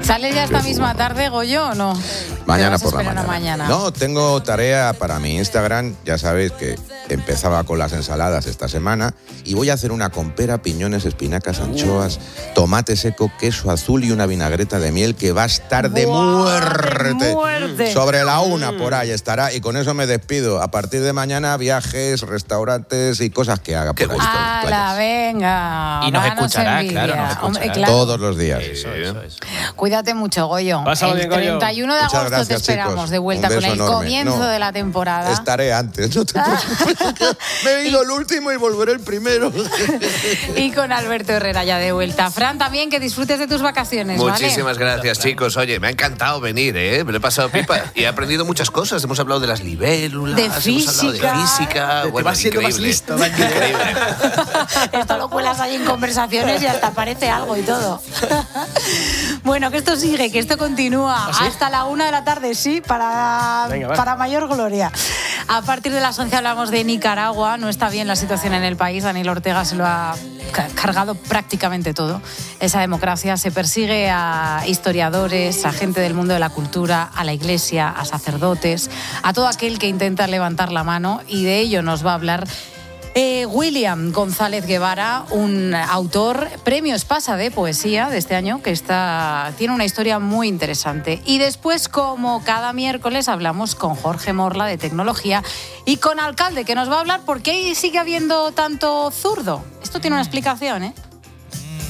¿Sales ya esta misma tarde, Goyo, o no? Mañana por la mañana. mañana. No, tengo tarea para mi Instagram. Ya sabéis que empezaba con las ensaladas esta semana y voy a hacer una con pera, piñones, espinacas, anchoas, tomate seco, queso azul y una vinagreta de miel que va a estar de muerte. Sobre la 1 por ahí estará y con eso me despido. A partir de mañana viajes, restaurantes y cosas que haga por ahí. ¡Hala, venga! Y nos escuchará, claro, nos escuchará. Hombre, claro. Todos los días. Eso. Cuídate mucho, Goyo. Pásalo El bien, Goyo. 31 de Muchas agosto gracias, te esperamos chicos. de vuelta Un con beso el enorme. comienzo No, de la temporada. Estaré antes. No te preocupes. Me he ido el último y volveré el primero. Y con Alberto Herrera ya de vuelta. Fran, también que disfrutes de tus vacaciones, Muchísimas gracias, chicos. Oye, me ha encantado venir, ¿eh? Me lo he pasado pipa y he aprendido muchas cosas. Hemos hablado de las libélulas, De hemos hablado de física. Te vas siendo más listo, increíble. Esto lo cuelas ahí en conversaciones y hasta parece algo y todo. Bueno, que esto sigue, que esto continúa hasta la 1 de la tarde, sí, para mayor gloria. A partir de las 11 hablamos de Nicaragua. No está bien la situación en el país. Daniel Ortega se lo ha cargado prácticamente todo. Esa democracia. Se persigue a historiadores, a gente del mundo de la cultura, a la iglesia, a sacerdotes, a todo aquel que intenta levantar la mano, y de ello nos va a hablar William González Guevara, un autor, premio Espasa de poesía de este año, que tiene una historia muy interesante. Y después, como cada miércoles, hablamos con Jorge Morla de tecnología y con Alcalde, que nos va a hablar por qué sigue habiendo tanto zurdo. Esto tiene una explicación, ¿eh?